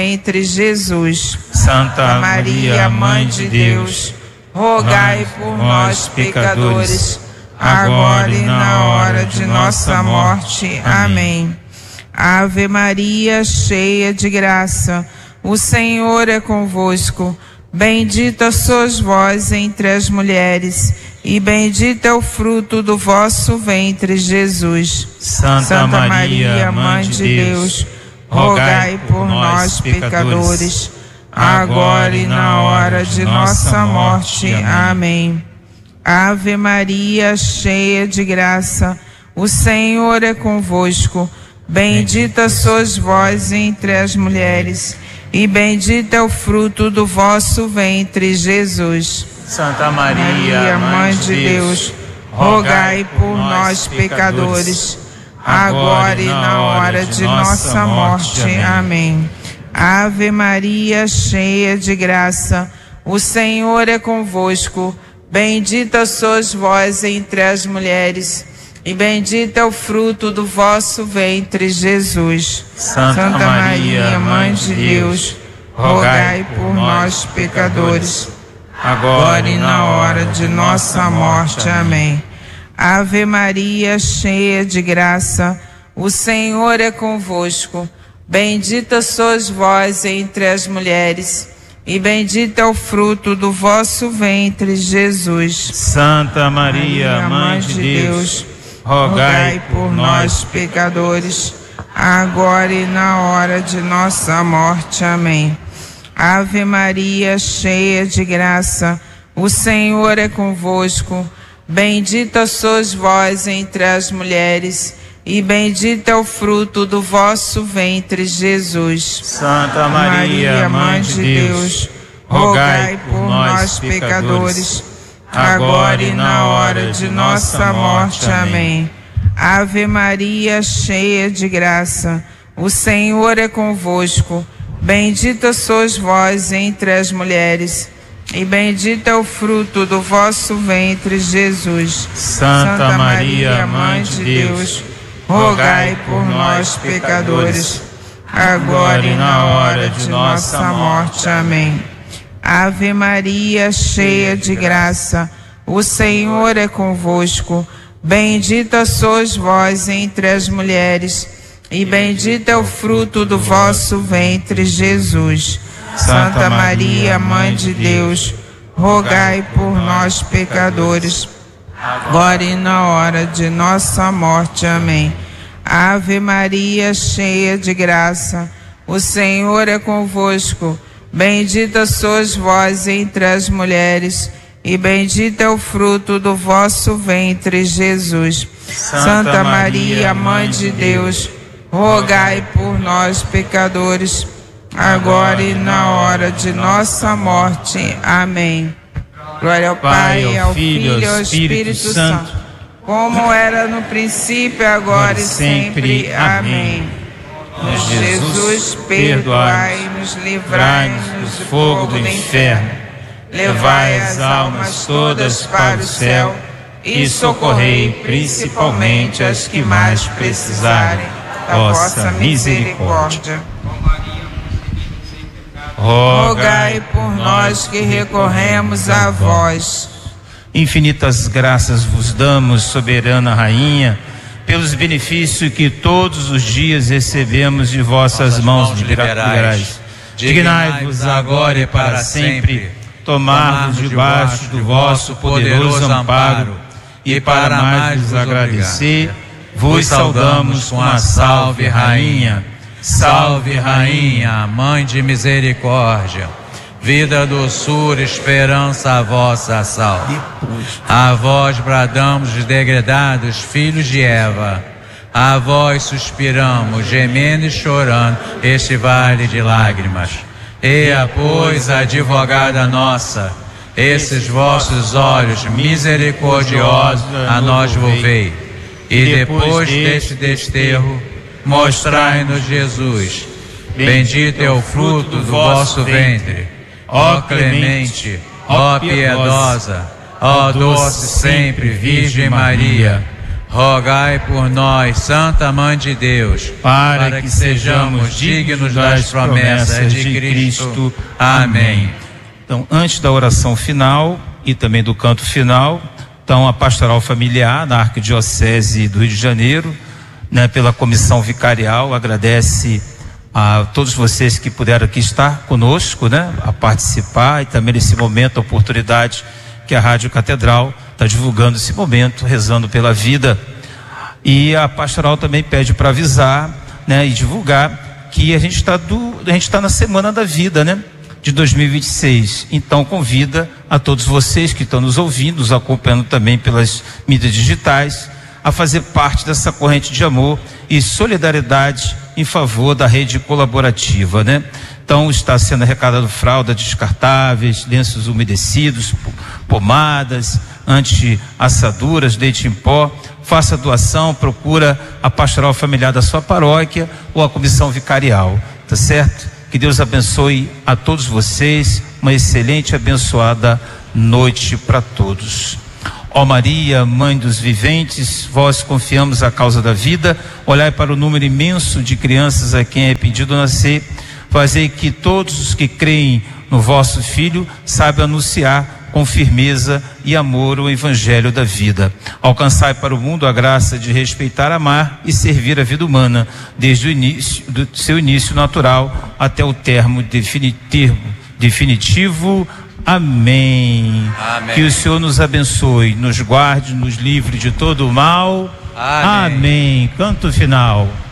ventre, Jesus. Santa Maria, Mãe de Deus, rogai por nós, pecadores, agora e na hora de nossa morte. Amém. Ave Maria, cheia de graça, o Senhor é convosco. Bendita sois vós entre as mulheres, e bendito é o fruto do vosso ventre, Jesus. Santa Maria, Mãe de Deus, rogai por nós, pecadores, agora e na hora de nossa morte. Amém. Ave Maria, cheia de graça, o Senhor é convosco. Bendita sois vós entre as mulheres, e bendito é o fruto do vosso ventre, Jesus. Santa Maria, Mãe de Deus, rogai por nós, pecadores, agora e na hora de nossa morte. Amém. Ave Maria, cheia de graça, o Senhor é convosco. Bendita sois vós entre as mulheres, e bendito é o fruto do vosso ventre, Jesus. Santa Maria, Mãe de Deus, rogai por nós, pecadores, agora e na hora de nossa morte. Amém. Ave Maria, cheia de graça, o Senhor é convosco. Bendita sois vós entre as mulheres, e bendito é o fruto do vosso ventre, Jesus. Santa Maria, Mãe de Deus, rogai por nós, pecadores, agora e na hora de nossa morte. Amém. Ave Maria, cheia de graça, o Senhor é convosco. Bendita sois vós entre as mulheres, e bendito é o fruto do vosso ventre, Jesus. Santa Maria, Mãe de Deus, rogai por nós, pecadores, agora e na hora de nossa morte. Amém. Ave Maria, cheia de graça, o Senhor é convosco. Bendita sois vós entre as mulheres, e bendito é o fruto do vosso ventre, Jesus. Santa Maria, Mãe de Deus, rogai por nós, pecadores, agora e na hora de nossa morte. Amém. Ave Maria, cheia de graça, o Senhor é convosco. Bendita sois vós entre as mulheres, e bendito é o fruto do vosso ventre, Jesus. Santa Maria, Mãe de Deus, rogai por nós, pecadores, agora e na hora de nossa morte. Amém. Ave Maria, cheia de graça, o Senhor é convosco. Bendita sois vós entre as mulheres, e bendito é o fruto do vosso ventre, Jesus. Santa Maria, Mãe de Deus, rogai por nós, pecadores, agora e na hora de nossa morte. Amém. Glória ao Pai, ao Filho e ao Espírito Santo, como era no princípio, agora e sempre. Amém. Jesus, perdoai-nos, livrai-nos do fogo do inferno, levai as almas todas para o céu e socorrei principalmente as que mais precisarem da vossa misericórdia. Rogai por nós que recorremos a vós. Infinitas graças vos damos, soberana Rainha, pelos benefícios que todos os dias recebemos de vossas mãos liberais. Dignai-vos agora e para sempre tomar-nos debaixo do vosso poderoso amparo, e para mais vos agradecer, vos saudamos com a Salve Rainha. Salve Rainha, Mãe de Misericórdia, vida, doçura, esperança, a vossa salve. A vós bradamos os degredados filhos de Eva, a vós suspiramos, gemendo e chorando, este vale de lágrimas. Eia, pois, advogada nossa, esses vossos olhos misericordiosos a nós volvei, e depois deste desterro, mostrai-nos Jesus. Bendito é o fruto do vosso ventre, ó clemente, ó piedosa, ó doce sempre Virgem Maria. rogai por nós, Santa Mãe de Deus, para que sejamos dignos das promessas de Cristo. Amém. Então, antes da oração final e também do canto final, então a pastoral familiar na Arquidiocese do Rio de Janeiro, né, pela comissão vicarial, agradece a todos vocês que puderam aqui estar conosco, né, a participar, e também nesse momento a oportunidade que a Rádio Catedral está divulgando esse momento, rezando pela vida. E a pastoral também pede para avisar, né, e divulgar que a gente está na Semana da Vida, né, de 2026. Então convida a todos vocês que estão nos ouvindo, nos acompanhando também pelas mídias digitais, a fazer parte dessa corrente de amor e solidariedade em favor da rede colaborativa, né? Então está sendo arrecadado fraldas descartáveis, lenços umedecidos, pomadas, anti-assaduras, leite em pó. Faça a doação, procura a pastoral familiar da sua paróquia ou a comissão vicarial, tá certo? Que Deus abençoe a todos vocês, uma excelente e abençoada noite para todos. Ó Maria, Mãe dos viventes, vós confiamos a causa da vida, olhai para o número imenso de crianças a quem é pedido nascer, fazei que todos os que creem no vosso Filho saibam anunciar com firmeza e amor o Evangelho da vida. Alcançai para o mundo a graça de respeitar, amar e servir a vida humana, desde o início, do seu início natural até o termo definitivo. Amém. Amém. Que o Senhor nos abençoe, nos guarde, nos livre de todo o mal. Amém. Amém. Canto final.